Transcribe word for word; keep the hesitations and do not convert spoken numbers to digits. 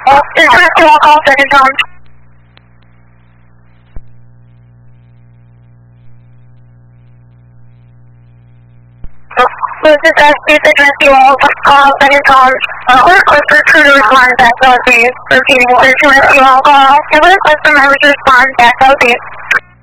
Is rescue on call second time? This is S P six rescue on call second time. Uh, request for crew to respond back southeast. Repeating, this is rescue on call. Can we request the member to respond back southeast?